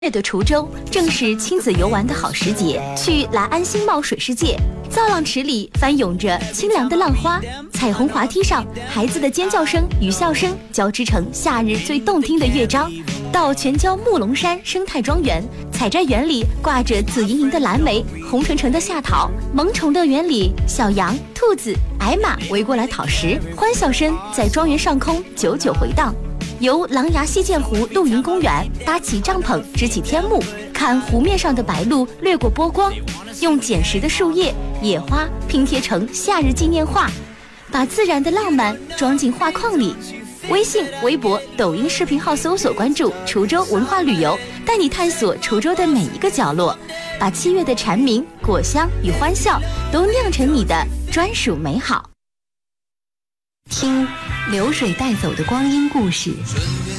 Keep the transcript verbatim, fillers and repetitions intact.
月的滁州正是亲子游玩的好时节，去来安新茂水世界，造浪池里翻涌着清凉的浪花，彩虹滑梯上孩子的尖叫声与笑声交织成夏日最动听的乐章。到全郊木龙山生态庄园，采摘园里挂着紫莹莹的蓝莓，红澄澄的夏桃，萌宠乐园里小羊、兔子、矮马围过来讨食，欢笑声在庄园上空久久回荡。由狼牙溪涧湖露营公园搭起帐篷，支起天幕，看湖面上的白鹭掠过波光，用捡拾的树叶、野花拼贴成夏日纪念画，把自然的浪漫装进画框里。微信、微博、抖音视频号搜索关注滁州文化旅游，带你探索滁州的每一个角落，把七月的蝉鸣、果香与欢笑都酿成你的专属美好。 听流水带走的光阴故事，